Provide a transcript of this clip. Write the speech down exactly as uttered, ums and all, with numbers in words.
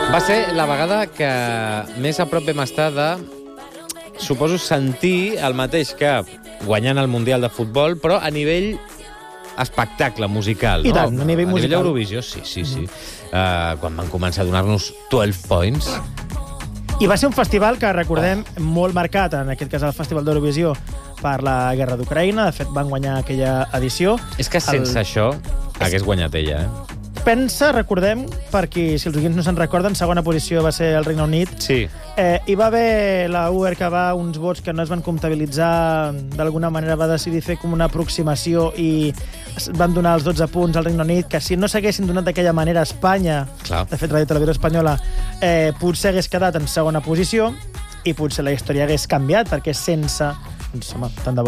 Va ser la vegada que més a prop vam estar de, suposo, sentir el mateix que guanyant el Mundial de Futbol, però a nivell espectacle musical. I no? tant, a nivell musical. A nivell d'Eurovisió, sí, sí, sí. Mm. Uh, quan van començar a donar-nos dotze points. I va ser un festival que, recordem, oh. molt marcat, en aquest cas el Festival d'Eurovisió, per la guerra d'Ucraïna. De fet, van guanyar aquella edició. És que sense el... això hagués guanyat ella, eh? Pensa, recordem, perquè si els oients no se'n recorden, segona posició va ser el Regne Unit. Sí. Eh, hi va haver la U R que va uns vots que no es van comptabilitzar, d'alguna manera va decidir fer com una aproximació i van donar els dotze punts al Regne Unit, que si no s'haguessin donat d'aquella manera a Espanya, Clar. De fet, Radio Televisió Espanyola, eh, potser hagués quedat en segona posició i potser la història hagués canviat, perquè sense... Doncs, home, tant de bo